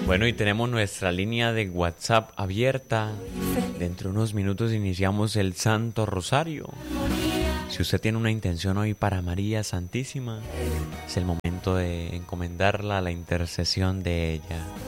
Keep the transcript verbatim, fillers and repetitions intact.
Bueno, y tenemos nuestra línea de WhatsApp abierta. Dentro de unos minutos iniciamos el Santo Rosario. Si usted tiene una intención hoy para María Santísima, es el momento de encomendarla a la intercesión de ella.